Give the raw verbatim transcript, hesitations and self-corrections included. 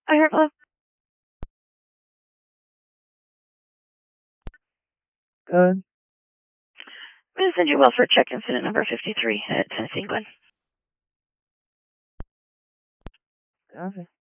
I heard, hello. Good. I'm going to send you welfare check incident number fifty-three at Tennessee Glen. Okay.